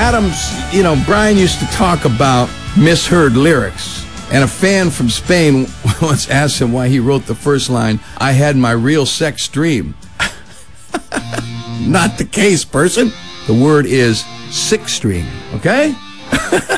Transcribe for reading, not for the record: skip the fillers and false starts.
Adams, Brian used to talk about misheard lyrics. And a fan from Spain once asked him why he wrote the first line, "I had my real sex dream." Not the case, person. The word is six string, okay?